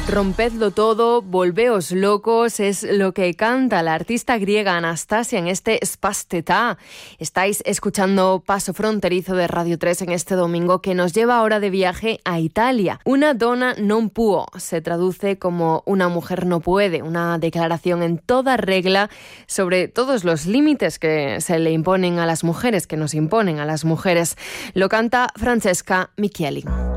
Rompedlo todo, volveos locos, es lo que canta la artista griega Anastasia en este Spastetá. Estáis escuchando Paso Fronterizo de Radio 3 en este domingo que nos lleva ahora de viaje a Italia. Una donna non può se traduce como una mujer no puede, una declaración en toda regla sobre todos los límites que se le imponen a las mujeres, que nos imponen a las mujeres. Lo canta Francesca Michieli.